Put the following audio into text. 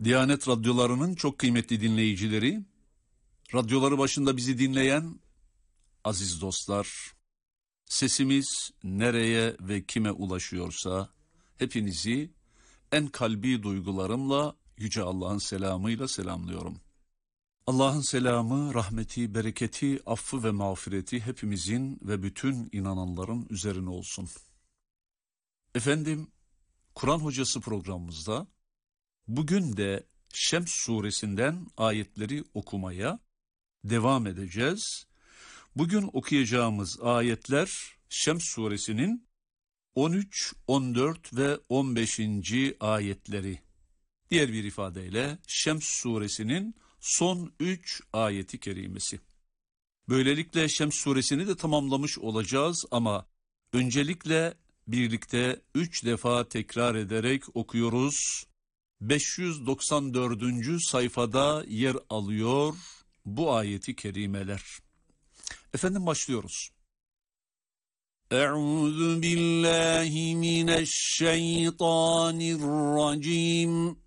Diyanet radyolarının çok kıymetli dinleyicileri, radyoları başında bizi dinleyen aziz dostlar, sesimiz nereye ve kime ulaşıyorsa hepinizi en kalbi duygularımla Yüce Allah'ın selamıyla selamlıyorum. Allah'ın selamı, rahmeti, bereketi, affı ve mağfireti hepimizin ve bütün inananların üzerine olsun. Efendim, Kur'an Hocası programımızda bugün de Şems suresinden ayetleri okumaya devam edeceğiz. Bugün okuyacağımız ayetler Şems suresinin 13, 14 ve 15. ayetleri. Diğer bir ifadeyle Şems suresinin son 3 ayeti kerimesi. Böylelikle Şems suresini de tamamlamış olacağız ama öncelikle birlikte 3 defa tekrar ederek okuyoruz. 594. sayfada yer alıyor bu ayeti kerimeler. Efendim başlıyoruz. Euzu billahi mineşşeytanirracim.